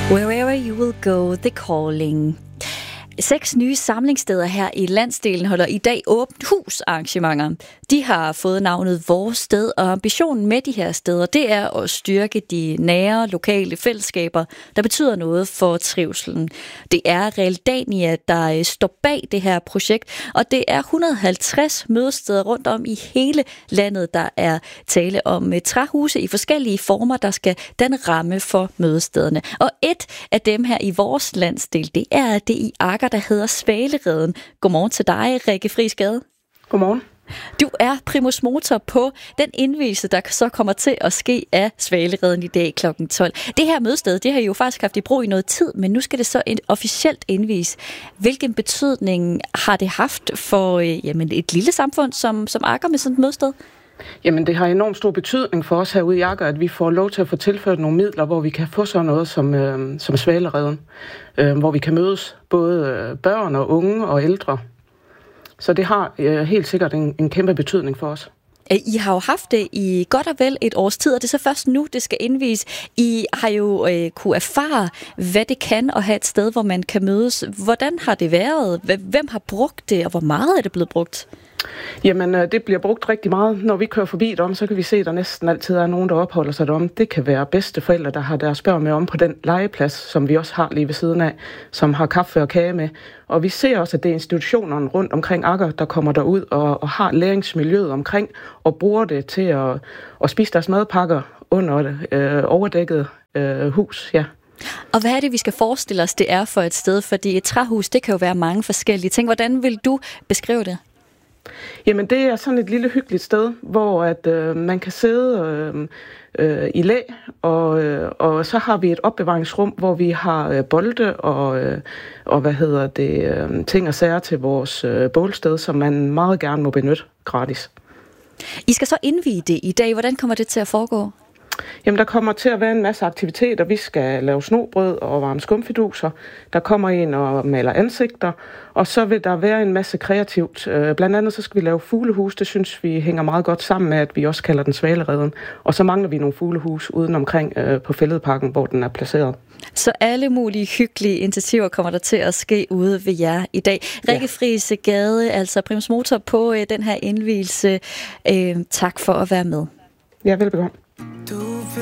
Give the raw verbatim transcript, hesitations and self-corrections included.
Wherever you will go, the calling. Seks nye samlingssteder her i landsdelen holder i dag åbent hus arrangementer. De har fået navnet Vores Sted, og ambitionen med de her steder, det er at styrke de nære lokale fællesskaber, der betyder noget for trivselen. Det er Realdania, der står bag det her projekt, og det er et hundrede og halvtreds mødesteder rundt om i hele landet, der er tale om træhuse i forskellige former, der skal danne ramme for mødestederne. Og et af dem her i vores landsdel, det er det i Agger, der hedder Svalereden. Godmorgen til dig, Rikke Friis Gade. Godmorgen. Du er primus motor på den indvielse, der så kommer til at ske af Svalereden i dag klokken tolv. Det her mødested, det har I jo faktisk haft i brug i noget tid, men nu skal det så officielt indvise. Hvilken betydning har det haft for øh, jamen, et lille samfund som, som Agger med sådan et mødested? Jamen, det har enormt stor betydning for os herude i Agger, at vi får lov til at få tilført nogle midler, hvor vi kan få sådan noget som, øh, som Svalereden, øh, hvor vi kan mødes både øh, børn og unge og ældre. Så det har øh, helt sikkert en, en kæmpe betydning for os. I har jo haft det i godt og vel et års tid, og det er så først nu, det skal indvise. I har jo øh, kunne erfare, hvad det kan at have et sted, hvor man kan mødes. Hvordan har det været? Hvem har brugt det, og hvor meget er det blevet brugt? Jamen, det bliver brugt rigtig meget. Når vi kører forbi dem, så kan vi se, at der næsten altid er nogen, der opholder sig derom. Det kan være bedsteforældre, der har deres børn med om på den legeplads, som vi også har lige ved siden af, som har kaffe og kage med. Og vi ser også, at det er institutionerne rundt omkring Agger, der kommer derud og, og har læringsmiljøet omkring, og bruger det til at, at spise deres madpakker under det øh, overdækket øh, hus, ja. Og hvad er det, vi skal forestille os, det er for et sted? Fordi et træhus, det kan jo være mange forskellige ting. Hvordan vil du beskrive det? Jamen, det er sådan et lille hyggeligt sted, hvor at øh, man kan sidde øh, øh, i læ, og, øh, og så har vi et opbevaringsrum, hvor vi har øh, bolde og, øh, og hvad hedder det, øh, ting og sager til vores øh, bålsted, som man meget gerne må benytte gratis. I skal så indvie det i dag. Hvordan kommer det til at foregå? Jamen, der kommer til at være en masse aktiviteter. Vi skal lave snobrød og varme skumfiduser. Der kommer en og maler ansigter. Og så vil der være en masse kreativt. Blandt andet så skal vi lave fuglehus. Det synes vi hænger meget godt sammen med, at vi også kalder den Svalereden. Og så mangler vi nogle fuglehus uden omkring på Fælledparken, hvor den er placeret. Så alle mulige hyggelige initiativer kommer der til at ske ude ved jer i dag. Rikke ja. Friis Gade, altså primus motor på den her indvielse. Tak for at være med. Ja, velbekomme.